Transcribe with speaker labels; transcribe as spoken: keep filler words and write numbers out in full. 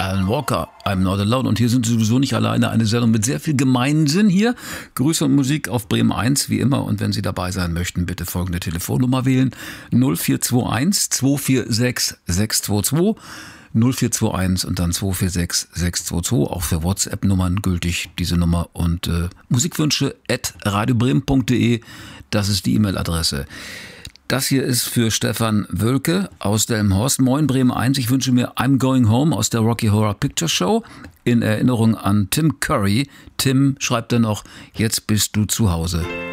Speaker 1: Alan Walker, I'm Not Alone. Und hier sind Sie sowieso nicht alleine, eine Sendung mit sehr viel Gemeinsinn hier. Grüße und Musik auf Bremen eins, wie immer. Und wenn Sie dabei sein möchten, bitte folgende Telefonnummer wählen. null vier zwei eins, zwei vier sechs, sechs zwei zwei. null vier zwei eins und dann zwei vier sechs, sechs zwei zwei. Auch für WhatsApp-Nummern gültig diese Nummer. Und äh, Musikwünsche at radiobremen punkt de, das ist die E-Mail-Adresse. Das hier ist für Stefan Wölke aus Delmenhorst. Moin Bremen eins, ich wünsche mir I'm Going Home aus der Rocky Horror Picture Show in Erinnerung an Tim Curry. Tim schreibt dann noch, jetzt bist du zu Hause.